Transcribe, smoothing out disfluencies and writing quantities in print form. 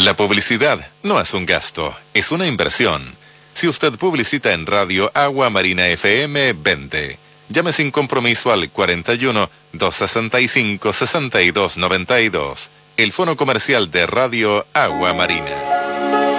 La publicidad no es un gasto, es una inversión. Si usted publicita en Radio Agua Marina FM, vende. Llame sin compromiso al 41 265 6292. El fono comercial de Radio Agua Marina.